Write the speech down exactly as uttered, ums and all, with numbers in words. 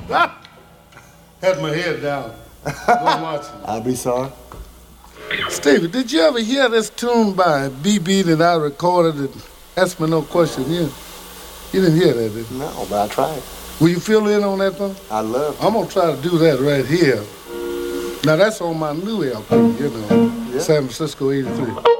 Had my head down. Go watch it. I'll be sorry. Stevie, did you ever hear this tune by B B that I recorded at Ask Me No Question? You, you didn't hear that, did you? No, but I tried. Will you fill in on that, though? I love it. I'm going to try to do that right here. Now, that's on my new L P, you know, yeah. San Francisco eighty-three.